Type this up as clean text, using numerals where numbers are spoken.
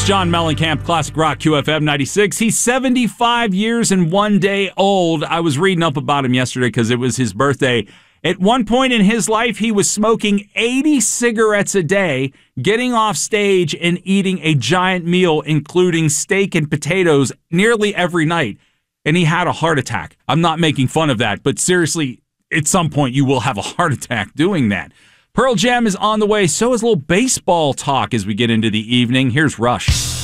John Mellencamp, Classic Rock QFM 96. He's 75 years and 1 day old. I was reading up about him yesterday because it was his birthday. At one point in his life, he was smoking 80 cigarettes a day, getting off stage and eating a giant meal, including steak and potatoes, nearly every night. And he had a heart attack. I'm not making fun of that, but seriously, at some point you will have a heart attack doing that. Pearl Jam is on the way. So is a little baseball talk as we get into the evening. Here's Rush.